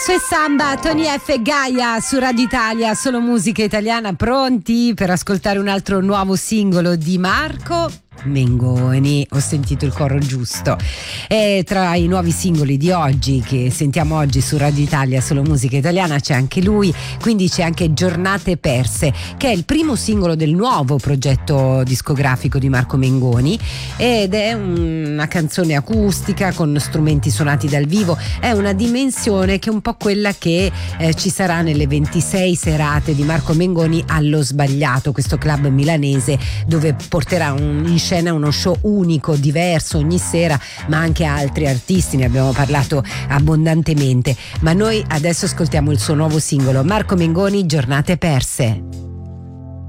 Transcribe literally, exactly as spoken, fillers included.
Passo e samba, Tony F e Gaia su Radio Italia, solo musica italiana, pronti per ascoltare un altro nuovo singolo di Marco Mengoni. Ho sentito il coro giusto. E tra i nuovi singoli di oggi che sentiamo oggi su Radio Italia, solo musica italiana, c'è anche lui, quindi c'è anche Giornate Perse, che è il primo singolo del nuovo progetto discografico di Marco Mengoni, ed è una canzone acustica con strumenti suonati dal vivo. È una dimensione che è un po' quella che eh, ci sarà nelle ventisei serate di Marco Mengoni allo Sbagliato, questo club milanese dove porterà un, in scena uno show unico, diverso ogni sera, ma anche altri artisti, ne abbiamo parlato abbondantemente. Ma noi adesso ascoltiamo il suo nuovo singolo, Marco Mengoni, Giornate Perse.